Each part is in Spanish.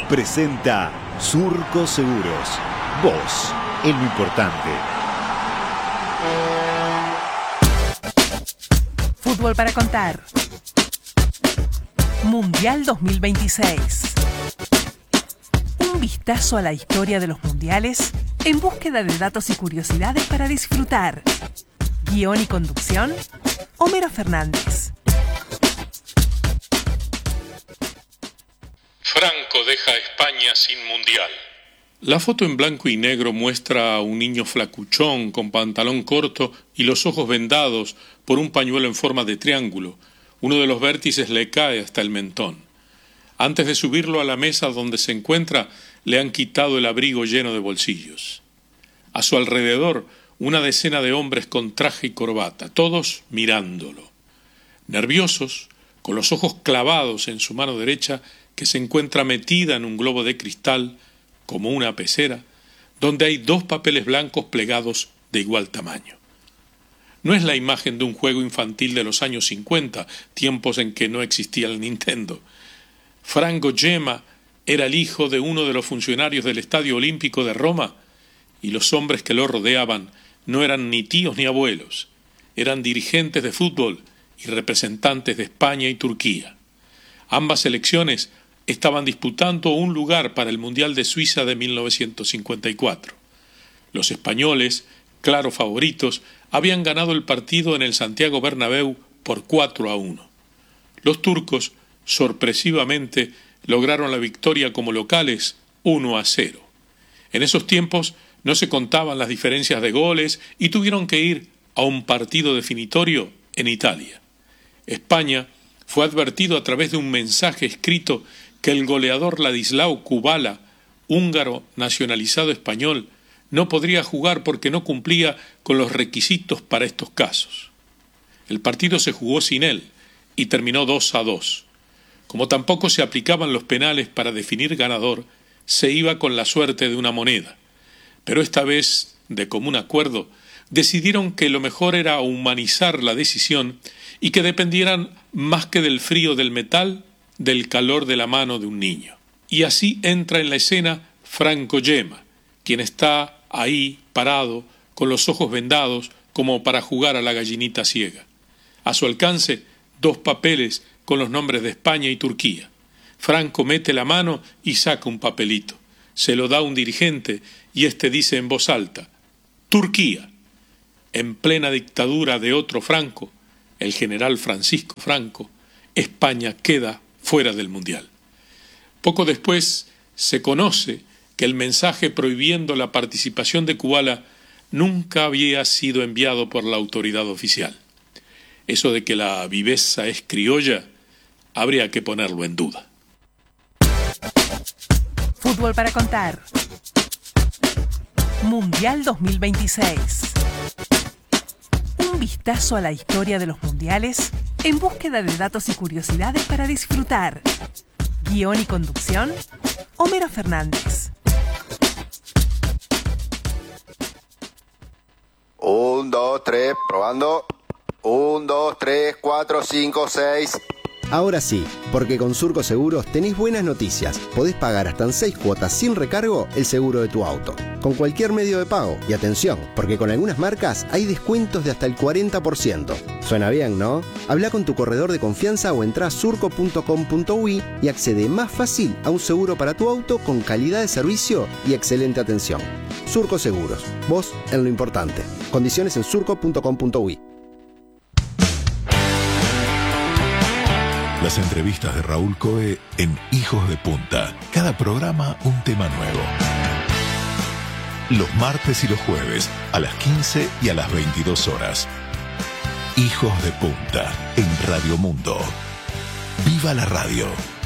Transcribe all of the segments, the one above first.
presenta Surco Seguros. Vos, en lo importante. Fútbol para contar. Mundial 2026. Un vistazo a la historia de los mundiales en búsqueda de datos y curiosidades para disfrutar. Guión y conducción, Homero Fernández. Franco deja a España sin mundial. La foto en blanco y negro muestra a un niño flacuchón con pantalón corto y los ojos vendados por un pañuelo en forma de triángulo. Uno de los vértices le cae hasta el mentón. Antes de subirlo a la mesa donde se encuentra, le han quitado el abrigo lleno de bolsillos. A su alrededor, una decena de hombres con traje y corbata, todos mirándolo. Nerviosos, con los ojos clavados en su mano derecha, que se encuentra metida en un globo de cristal, como una pecera, donde hay dos papeles blancos plegados de igual tamaño. No es la imagen de un juego infantil de los años 50, tiempos en que no existía el Nintendo. Franco Gemma era el hijo de uno de los funcionarios del Estadio Olímpico de Roma, y los hombres que lo rodeaban no eran ni tíos ni abuelos, eran dirigentes de fútbol y representantes de España y Turquía. Ambas selecciones estaban disputando un lugar para el Mundial de Suiza de 1954. Los españoles, claros favoritos, habían ganado el partido en el Santiago Bernabéu por 4-1. Los turcos, sorpresivamente, lograron la victoria como locales 1-0. En esos tiempos no se contaban las diferencias de goles y tuvieron que ir a un partido definitorio en Italia. España fue advertido a través de un mensaje escrito que el goleador Ladislao Kubala, húngaro nacionalizado español, no podría jugar porque no cumplía con los requisitos para estos casos. El partido se jugó sin él y terminó 2-2. Como tampoco se aplicaban los penales para definir ganador, se iba con la suerte de una moneda. Pero esta vez, de común acuerdo, decidieron que lo mejor era humanizar la decisión y que dependieran más que del frío del metal, del calor de la mano de un niño. Y así entra en la escena Franco Gemma, quien está ahí parado, con los ojos vendados, como para jugar a la gallinita ciega. A su alcance, dos papeles con los nombres de España y Turquía. Franco mete la mano y saca un papelito. Se lo da a un dirigente y éste dice en voz alta: Turquía. En plena dictadura de otro Franco, el general Francisco Franco, España queda fuera del Mundial. Poco después se conoce que el mensaje prohibiendo la participación de Kubala nunca había sido enviado por la autoridad oficial. Eso de que la viveza es criolla, habría que ponerlo en duda. Fútbol para contar. Mundial 2026. Un vistazo a la historia de los mundiales en búsqueda de datos y curiosidades para disfrutar. Guión y conducción, Homero Fernández. 1, 2, 3, probando. 1, 2, 3, 4, 5, 6. Ahora sí, porque con Surco Seguros tenés buenas noticias. Podés pagar hasta en 6 cuotas sin recargo el seguro de tu auto, con cualquier medio de pago. Y atención, porque con algunas marcas hay descuentos de hasta el 40%. Suena bien, ¿no? Habla con tu corredor de confianza o entrá a surco.com.uy y accede más fácil a un seguro para tu auto con calidad de servicio y excelente atención. Surco Seguros, vos en lo importante. Condiciones en surco.com.uy. Las entrevistas de Raúl Coe en Hijos de Punta. Cada programa un tema nuevo. Los martes y los jueves a las 15 y a las 22 horas. Hijos de Punta en Radio Mundo. ¡Viva la radio!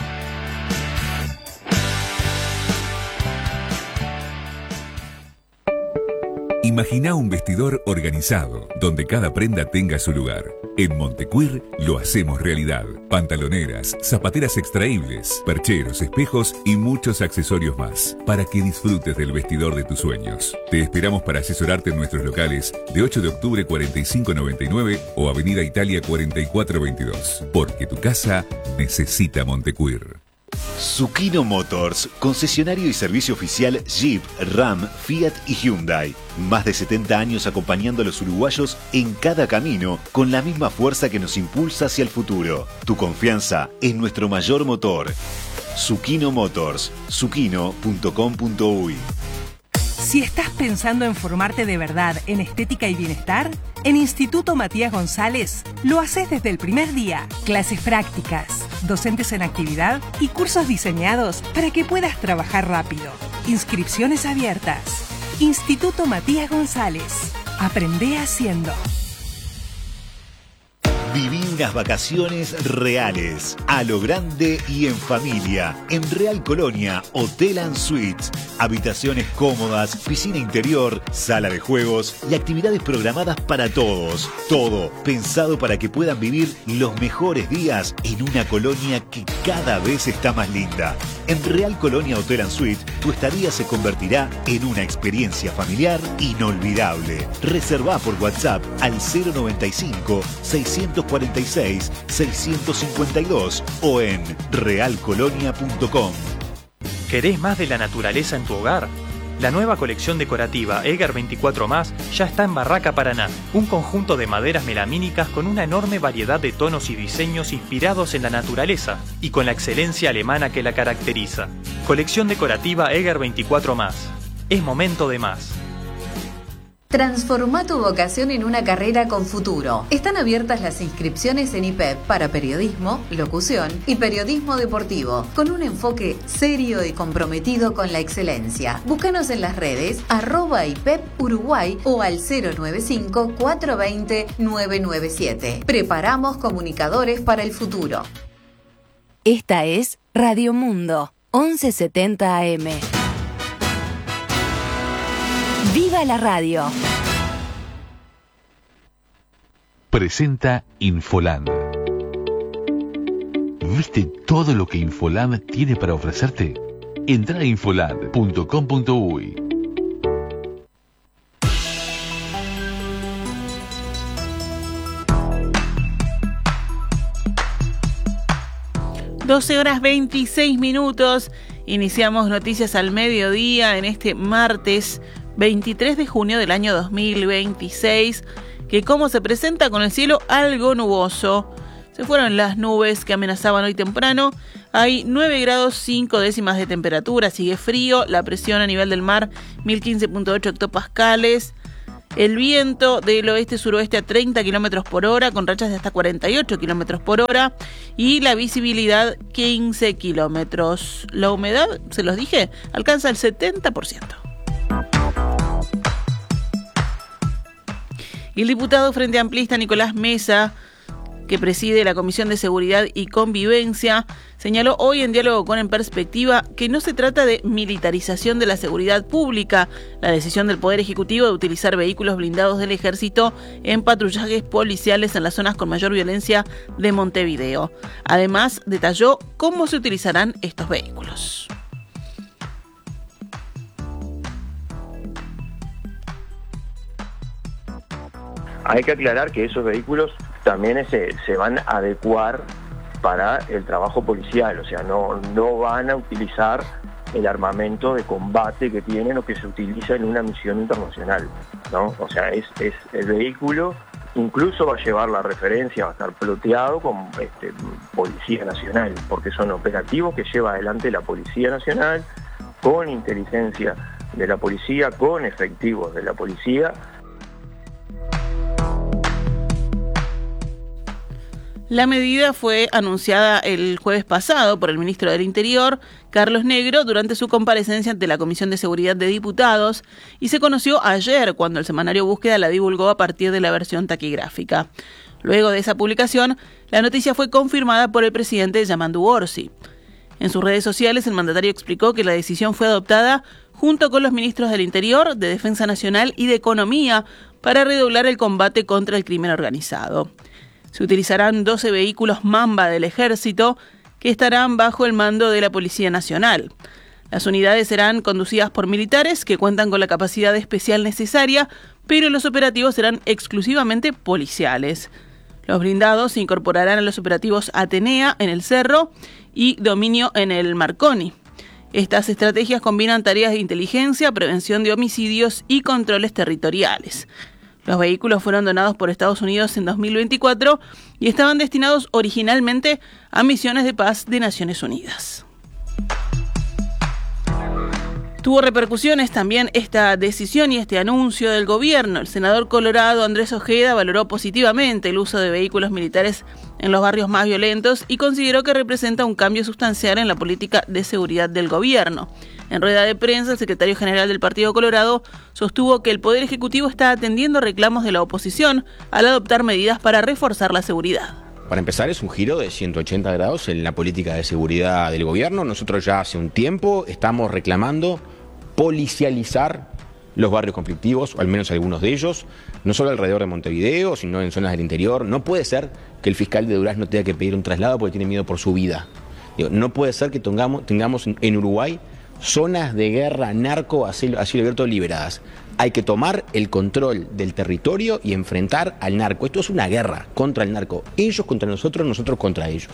Imagina un vestidor organizado, donde cada prenda tenga su lugar. En Montecuir lo hacemos realidad. Pantaloneras, zapateras extraíbles, percheros, espejos y muchos accesorios más, para que disfrutes del vestidor de tus sueños. Te esperamos para asesorarte en nuestros locales de 8 de octubre 4599 o Avenida Italia 4422, porque tu casa necesita Montecuir. Zucchino Motors, concesionario y servicio oficial Jeep, Ram, Fiat y Hyundai. Más de 70 años acompañando a los uruguayos en cada camino, con la misma fuerza que nos impulsa hacia el futuro. Tu confianza es nuestro mayor motor. Zucchino Motors, zucchino.com.uy. Si estás pensando en formarte de verdad en estética y bienestar, en Instituto Matías González lo haces desde el primer día. Clases prácticas, docentes en actividad y cursos diseñados para que puedas trabajar rápido. Inscripciones abiertas. Instituto Matías González. Aprende haciendo. Viví unas vacaciones reales, a lo grande y en familia. En Real Colonia, Hotel & Suites. Habitaciones cómodas, piscina interior, sala de juegos y actividades programadas para todos. Todo pensado para que puedan vivir los mejores días en una colonia que cada vez está más linda. En Real Colonia Hotel & Suites, tu estadía se convertirá en una experiencia familiar inolvidable. Reservá por WhatsApp al 095-646-652 o en realcolonia.com. ¿Querés más de la naturaleza en tu hogar? La nueva colección decorativa Eger 24+, ya está en Barraca Paraná. Un conjunto de maderas melamínicas con una enorme variedad de tonos y diseños inspirados en la naturaleza y con la excelencia alemana que la caracteriza. Colección decorativa Eger 24+. Es momento de más. Transforma tu vocación en una carrera con futuro. Están abiertas las inscripciones en IPEP para periodismo, locución y periodismo deportivo, con un enfoque serio y comprometido con la excelencia. Búscanos en las redes @IPEP Uruguay o al 095-420-997. Preparamos comunicadores para el futuro. Esta es Radio Mundo, 1170 AM. ¡Viva la radio! Presenta Infoland. ¿Viste todo lo que Infoland tiene para ofrecerte? Entra a infoland.com.uy. Horas 26 minutos. Iniciamos Noticias al Mediodía en este martes 23 de junio del año 2026, que como se presenta con el cielo algo nuboso. Se fueron las nubes que amenazaban hoy temprano. Hay 9 grados 5 décimas de temperatura, sigue frío, la presión a nivel del mar 1015.8 hectopascales. El viento del oeste-suroeste a 30 kilómetros por hora, con rachas de hasta 48 kilómetros por hora, y la visibilidad 15 kilómetros. La humedad, se los dije, alcanza el 70%. Y el diputado Frente Amplista Nicolás Mesa, que preside la Comisión de Seguridad y Convivencia, señaló hoy en Diálogo con En Perspectiva que no se trata de militarización de la seguridad pública, la decisión del Poder Ejecutivo de utilizar vehículos blindados del Ejército en patrullajes policiales en las zonas con mayor violencia de Montevideo. Además, detalló cómo se utilizarán estos vehículos. Hay que aclarar que esos vehículos también se van a adecuar para el trabajo policial, o sea, no van a utilizar el armamento de combate que tienen o que se utiliza en una misión internacional, ¿no? O sea, es el vehículo, incluso va a llevar la referencia, va a estar ploteado con Policía Nacional, porque son operativos que lleva adelante la Policía Nacional, con inteligencia de la policía, con efectivos de la policía. La medida fue anunciada el jueves pasado por el ministro del Interior, Carlos Negro, durante su comparecencia ante la Comisión de Seguridad de Diputados, y se conoció ayer cuando el semanario Búsqueda la divulgó a partir de la versión taquigráfica. Luego de esa publicación, la noticia fue confirmada por el presidente Yamandu Orsi. En sus redes sociales, el mandatario explicó que la decisión fue adoptada junto con los ministros del Interior, de Defensa Nacional y de Economía para redoblar el combate contra el crimen organizado. Se utilizarán 12 vehículos Mamba del Ejército que estarán bajo el mando de la Policía Nacional. Las unidades serán conducidas por militares que cuentan con la capacidad especial necesaria, pero los operativos serán exclusivamente policiales. Los blindados se incorporarán a los operativos Atenea en el Cerro y Dominio en el Marconi. Estas estrategias combinan tareas de inteligencia, prevención de homicidios y controles territoriales. Los vehículos fueron donados por Estados Unidos en 2024 y estaban destinados originalmente a misiones de paz de Naciones Unidas. Tuvo repercusiones también esta decisión y este anuncio del gobierno. El senador colorado Andrés Ojeda valoró positivamente el uso de vehículos militares en los barrios más violentos y consideró que representa un cambio sustancial en la política de seguridad del gobierno. En rueda de prensa, el secretario general del Partido Colorado sostuvo que el Poder Ejecutivo está atendiendo reclamos de la oposición al adoptar medidas para reforzar la seguridad. Para empezar, es un giro de 180 grados en la política de seguridad del gobierno. Nosotros ya hace un tiempo estamos reclamando policializar los barrios conflictivos, o al menos algunos de ellos, no solo alrededor de Montevideo, sino en zonas del interior. No puede ser que el fiscal de Durazno tenga que pedir un traslado porque tiene miedo por su vida. No puede ser que tengamos en Uruguay zonas de guerra narco a cielo abierto liberadas. Hay que tomar el control del territorio y enfrentar al narco. Esto es una guerra contra el narco. Ellos contra nosotros, nosotros contra ellos.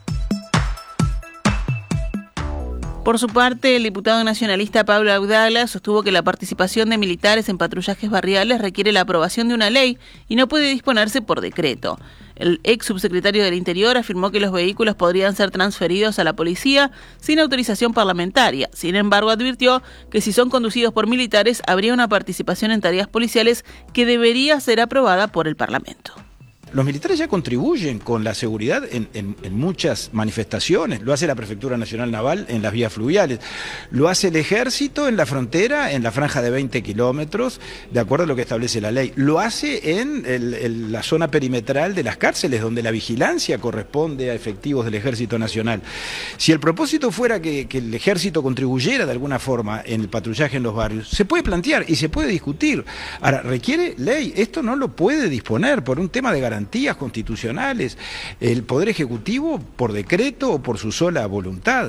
Por su parte, el diputado nacionalista Pablo Audala sostuvo que la participación de militares en patrullajes barriales requiere la aprobación de una ley y no puede disponerse por decreto. El ex subsecretario del Interior afirmó que los vehículos podrían ser transferidos a la policía sin autorización parlamentaria. Sin embargo, advirtió que si son conducidos por militares habría una participación en tareas policiales que debería ser aprobada por el Parlamento. Los militares ya contribuyen con la seguridad en muchas manifestaciones. Lo hace la Prefectura Nacional Naval en las vías fluviales. Lo hace el Ejército en la frontera, en la franja de 20 kilómetros, de acuerdo a lo que establece la ley. Lo hace en la zona perimetral de las cárceles, donde la vigilancia corresponde a efectivos del Ejército Nacional. Si el propósito fuera que el Ejército contribuyera de alguna forma en el patrullaje en los barrios, se puede plantear y se puede discutir. Ahora, requiere ley. Esto no lo puede disponer por un tema de garantías constitucionales el Poder Ejecutivo por decreto o por su sola voluntad.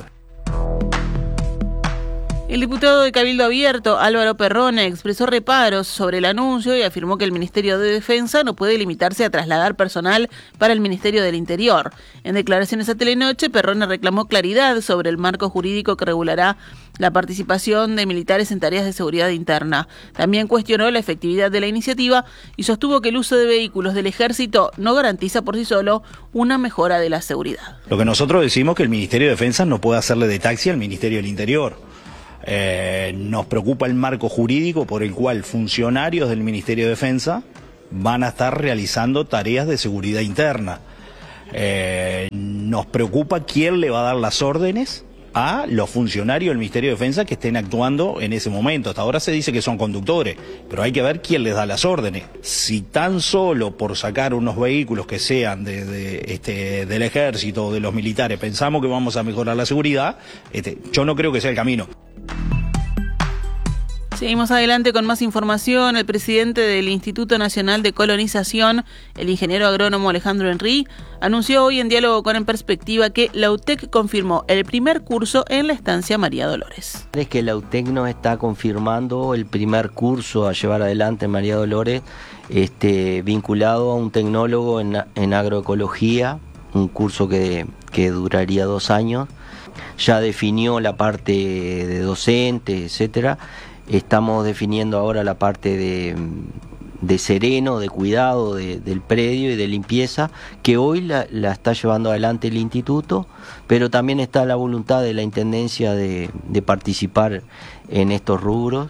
El diputado de Cabildo Abierto, Álvaro Perrone, expresó reparos sobre el anuncio y afirmó que el Ministerio de Defensa no puede limitarse a trasladar personal para el Ministerio del Interior. En declaraciones a Telenoche, Perrone reclamó claridad sobre el marco jurídico que regulará la participación de militares en tareas de seguridad interna. También cuestionó la efectividad de la iniciativa y sostuvo que el uso de vehículos del Ejército no garantiza por sí solo una mejora de la seguridad. Lo que nosotros decimos es que el Ministerio de Defensa no puede hacerle de taxi al Ministerio del Interior. Nos preocupa el marco jurídico por el cual funcionarios del Ministerio de Defensa van a estar realizando tareas de seguridad interna. Nos preocupa quién le va a dar las órdenes a los funcionarios del Ministerio de Defensa que estén actuando en ese momento. Hasta ahora se dice que son conductores, pero hay que ver quién les da las órdenes. Si tan solo por sacar unos vehículos que sean del Ejército o de los militares pensamos que vamos a mejorar la seguridad, yo no creo que sea el camino. Seguimos adelante con más información. El presidente del Instituto Nacional de Colonización, el ingeniero agrónomo Alejandro Henry, anunció hoy en Diálogo con En Perspectiva que la UTEC confirmó el primer curso en la estancia María Dolores. Es que la UTEC nos está confirmando el primer curso a llevar adelante en María Dolores, vinculado a un tecnólogo en agroecología, un curso que duraría 2 años. Ya definió la parte de docente, etcétera. Estamos definiendo ahora la parte de sereno, de cuidado del predio y de limpieza, que hoy la está llevando adelante el instituto, pero también está la voluntad de la Intendencia de participar en estos rubros.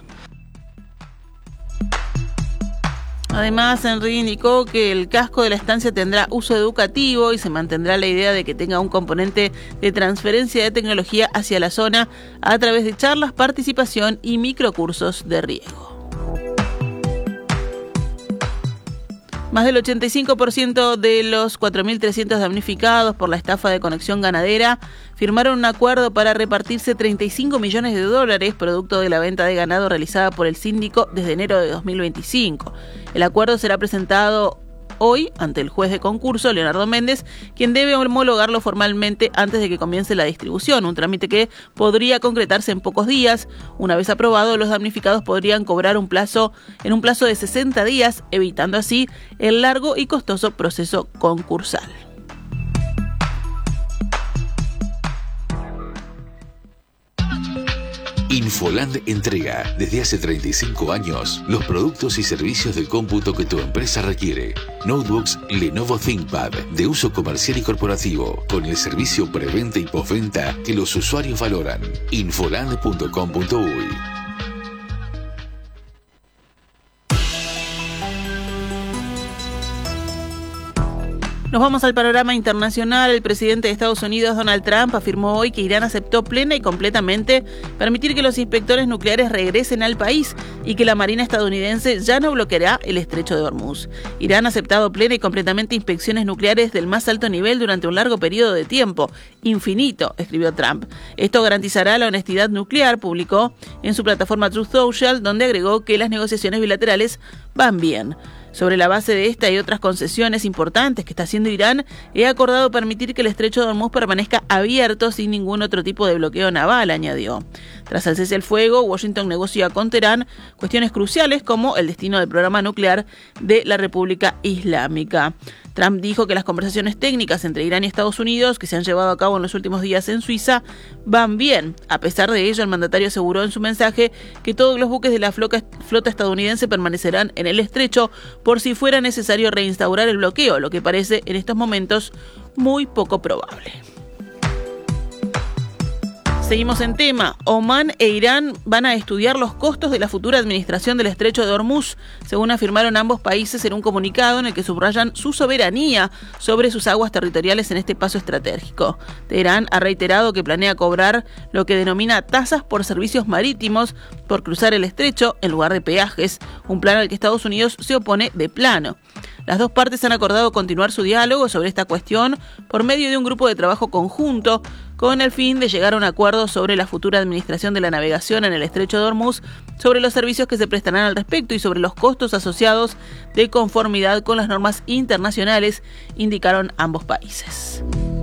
Además, Henry indicó que el casco de la estancia tendrá uso educativo y se mantendrá la idea de que tenga un componente de transferencia de tecnología hacia la zona a través de charlas, participación y microcursos de riego. Más del 85% de los 4.300 damnificados por la estafa de Conexión Ganadera firmaron un acuerdo para repartirse $35 millones producto de la venta de ganado realizada por el síndico desde enero de 2025. El acuerdo será presentado hoy ante el juez de concurso, Leonardo Méndez, quien debe homologarlo formalmente antes de que comience la distribución, un trámite que podría concretarse en pocos días. Una vez aprobado, los damnificados podrían cobrar en un plazo de 60 días, evitando así el largo y costoso proceso concursal. Infoland entrega desde hace 35 años los productos y servicios de cómputo que tu empresa requiere. Notebooks Lenovo ThinkPad de uso comercial y corporativo, con el servicio preventa y postventa que los usuarios valoran. Infoland.com.uy. Nos vamos al panorama internacional. El presidente de Estados Unidos, Donald Trump, afirmó hoy que Irán aceptó plena y completamente permitir que los inspectores nucleares regresen al país y que la Marina estadounidense ya no bloqueará el estrecho de Hormuz. Irán ha aceptado plena y completamente inspecciones nucleares del más alto nivel durante un largo periodo de tiempo, infinito, escribió Trump. Esto garantizará la honestidad nuclear, publicó en su plataforma Truth Social, donde agregó que las negociaciones bilaterales van bien. Sobre la base de esta y otras concesiones importantes que está haciendo Irán, he acordado permitir que el estrecho de Hormuz permanezca abierto sin ningún otro tipo de bloqueo naval, añadió. Tras el cese al fuego, Washington negocia con Teherán cuestiones cruciales como el destino del programa nuclear de la República Islámica. Trump dijo que las conversaciones técnicas entre Irán y Estados Unidos, que se han llevado a cabo en los últimos días en Suiza, van bien. A pesar de ello, el mandatario aseguró en su mensaje que todos los buques de la flota estadounidense permanecerán en el estrecho por si fuera necesario reinstaurar el bloqueo, lo que parece en estos momentos muy poco probable. Seguimos en tema. Omán e Irán van a estudiar los costos de la futura administración del estrecho de Hormuz, según afirmaron ambos países en un comunicado en el que subrayan su soberanía sobre sus aguas territoriales en este paso estratégico. Teherán ha reiterado que planea cobrar lo que denomina tasas por servicios marítimos por cruzar el estrecho en lugar de peajes, un plan al que Estados Unidos se opone de plano. Las dos partes han acordado continuar su diálogo sobre esta cuestión por medio de un grupo de trabajo conjunto con el fin de llegar a un acuerdo sobre la futura administración de la navegación en el estrecho de Hormuz, sobre los servicios que se prestarán al respecto y sobre los costos asociados de conformidad con las normas internacionales, indicaron ambos países.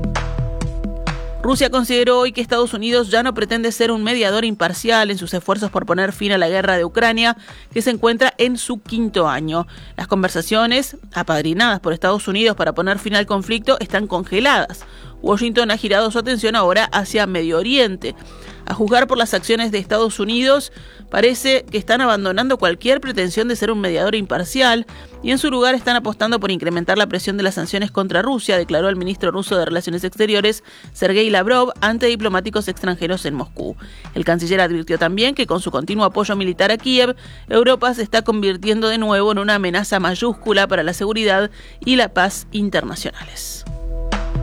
Rusia consideró hoy que Estados Unidos ya no pretende ser un mediador imparcial en sus esfuerzos por poner fin a la guerra de Ucrania, que se encuentra en su 5º año. Las conversaciones, apadrinadas por Estados Unidos para poner fin al conflicto, están congeladas. Washington ha girado su atención ahora hacia Medio Oriente. A juzgar por las acciones de Estados Unidos, parece que están abandonando cualquier pretensión de ser un mediador imparcial y en su lugar están apostando por incrementar la presión de las sanciones contra Rusia, declaró el ministro ruso de Relaciones Exteriores, Sergei Lavrov, ante diplomáticos extranjeros en Moscú. El canciller advirtió también que con su continuo apoyo militar a Kiev, Europa se está convirtiendo de nuevo en una amenaza mayúscula para la seguridad y la paz internacionales.